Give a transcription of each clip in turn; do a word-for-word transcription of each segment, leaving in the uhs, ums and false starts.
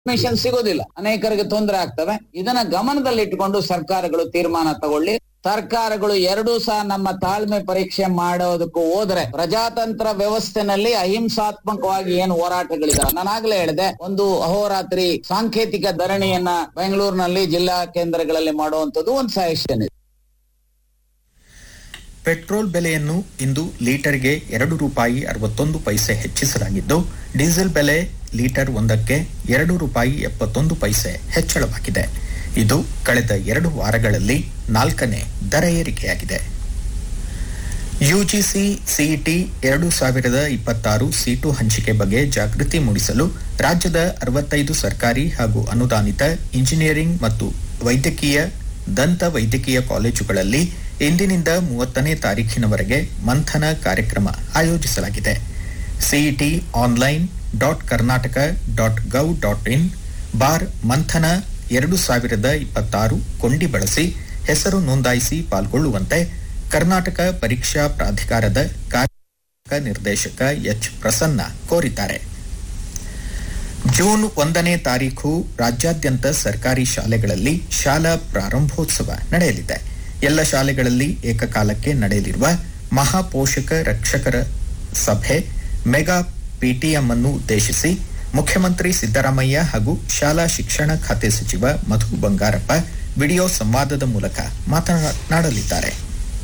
Mission ಸಿಗೋದಿಲ್ಲ, ಅನೇಕರಿಗೆ ತೊಂದರೆ ಆಗ್ತವೆ. ಇದನ್ನ ಗಮನದಲ್ಲಿಟ್ಟುಕೊಂಡು ಸರ್ಕಾರಗಳು ತೀರ್ಮಾನ ತಗೊಳ್ಳಿ. ಸರ್ಕಾರಗಳು ಎರಡೂ ಸಹ ನಮ್ಮ ತಾಳ್ಮೆ ಪರೀಕ್ಷೆ ಮಾಡೋದಕ್ಕೂ ಹೋದ್ರೆ ಪ್ರಜಾತಂತ್ರ ವ್ಯವಸ್ಥೆನಲ್ಲಿ ಅಹಿಂಸಾತ್ಮಕವಾಗಿ ಏನು ಹೋರಾಟಗಳಿದಾವೆ, ನಾನಾಗ್ಲೇ ಹೇಳಿದೆ, ಒಂದು ಅಹೋರಾತ್ರಿ ಸಾಂಕೇತಿಕ ಧರಣಿಯನ್ನ ಬೆಂಗಳೂರಿನಲ್ಲಿ ಜಿಲ್ಲಾ ಕೇಂದ್ರಗಳಲ್ಲಿ ಮಾಡುವಂತದ್ದು ಒಂದು ಸಜೆಷನ್ ಇದೆ. ಪೆಟ್ರೋಲ್ ಬೆಲೆಯನ್ನು ಇಂದು ಲೀಟರ್ಗೆ ಎರಡು ರೂಪಾಯಿ ಅರವತ್ತೊಂದು ಪೈಸೆ ಹೆಚ್ಚಿಸಲಾಗಿದ್ದು, ಡೀಸೆಲ್ ಬೆಲೆ ಲೀಟರ್ ಒಂದಕ್ಕೆ ಎರಡು ರೂಪಾಯಿ ಎಪ್ಪತ್ತೊಂದು ಪೈಸೆ ಹೆಚ್ಚಳವಾಗಿದೆ. ಇದು ಕಳೆದ ಎರಡು ವಾರಗಳಲ್ಲಿ ನಾಲ್ಕನೇ ದರ ಏರಿಕೆಯಾಗಿದೆ. ಯುಜಿಸಿ ಸಿಇಟಿ ಎರಡು ಸಾವಿರದ ಇಪ್ಪತ್ತಾರು ಸೀಟು ಹಂಚಿಕೆ ಬಗ್ಗೆ ಜಾಗೃತಿ ಮೂಡಿಸಲು ರಾಜ್ಯದ ಅರವತ್ತೈದು ಸರ್ಕಾರಿ ಹಾಗೂ ಅನುದಾನಿತ ಇಂಜಿನಿಯರಿಂಗ್ ಮತ್ತು ವೈದ್ಯಕೀಯ ದಂತ ವೈದ್ಯಕೀಯ ಕಾಲೇಜುಗಳಲ್ಲಿ ಇಂದಿನಿಂದ ಮೂವತ್ತನೇ ತಾರೀಖಿನವರೆಗೆ ಮಂಥನ ಕಾರ್ಯಕ್ರಮ ಆಯೋಜಿಸಲಾಗಿದೆ. CET online dot Karnataka dot gov dot in bar ಮಂಥನ ಎರಡು ಸಾವಿರದ ಇಪ್ಪತ್ತಾರು ಕೊಂಡಿ ಬಳಸಿ ಹೆಸರು ನೋಂದಾಯಿಸಿ ಪಾಲ್ಗೊಳ್ಳುವಂತೆ ಕರ್ನಾಟಕ ಪರೀಕ್ಷಾ ಪ್ರಾಧಿಕಾರದ ಕಾರ್ಯ ನಿರ್ದೇಶಕ ಎಚ್ ಪ್ರಸನ್ನ ಕೋರಿದ್ದಾರೆ. ಜೂನ್ ಒಂದನೇ ತಾರೀಖು ರಾಜ್ಯಾದ್ಯಂತ ಸರ್ಕಾರಿ ಶಾಲೆಗಳಲ್ಲಿ ಶಾಲಾ ಪ್ರಾರಂಭೋತ್ಸವ ನಡೆಯಲಿದೆ. ಎಲ್ಲ ಶಾಲೆಗಳಲ್ಲಿ ಏಕಕಾಲಕ್ಕೆ ನಡೆಯಲಿರುವ ಮಹಾಪೋಷಕ ರಕ್ಷಕರ ಸಭೆ ಮೆಗಾ ಪಿಟಿಎಂ ಅನ್ನು ಉದ್ದೇಶಿಸಿ ಮುಖ್ಯಮಂತ್ರಿ ಸಿದ್ದರಾಮಯ್ಯ ಹಾಗೂ ಶಾಲಾ ಶಿಕ್ಷಣ ಖಾತೆ ಸಚಿವ ಮಧು ಬಂಗಾರಪ್ಪ ವಿಡಿಯೋ ಸಂವಾದದ ಮೂಲಕ ಮಾತನಾಡಲಿದ್ದಾರೆ.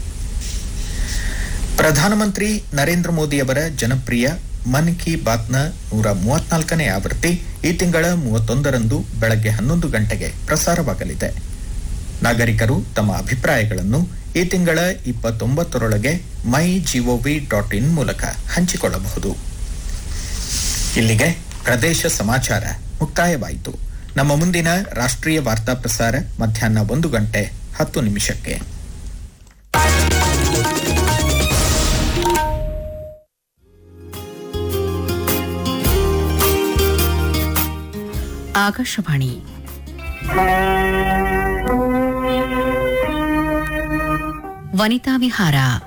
ಪ್ರಧಾನಮಂತ್ರಿ ನರೇಂದ್ರ ಮೋದಿಯವರ ಜನಪ್ರಿಯ ಮನ್ ಕಿ ಬಾತ್ನ ನೂರ ಮೂವತ್ನಾಲ್ಕನೇ ಆವೃತ್ತಿ ಈ ತಿಂಗಳ ಮೂವತ್ತೊಂದರಂದು ಬೆಳಗ್ಗೆ ಹನ್ನೊಂದು ಗಂಟೆಗೆ ಪ್ರಸಾರವಾಗಲಿದೆ. ನಾಗರಿಕರು ತಮ್ಮ ಅಭಿಪ್ರಾಯಗಳನ್ನು ಈ ತಿಂಗಳ ಇಪ್ಪತ್ತೊಂಬತ್ತರೊಳಗೆ ಮೈ ಜಿಒವಿ ಡಾಟ್ ಇನ್ ಮೂಲಕ ಹಂಚಿಕೊಳ್ಳಬಹುದು. ಇಲ್ಲಿಗೆ ಪ್ರದೇಶ ಸಮಾಚಾರ ಮುಕ್ತಾಯವಾಯಿತು. ನಮ್ಮ ಮುಂದಿನ ರಾಷ್ಟ್ರೀಯ ವಾರ್ತಾ ಪ್ರಸಾರ ಮಧ್ಯಾಹ್ನ ಒಂದು ಗಂಟೆ ಹತ್ತು ನಿಮಿಷಕ್ಕೆ. ಆಕಾಶವಾಣಿ ವನಿತಾ ವಿಹಾರ.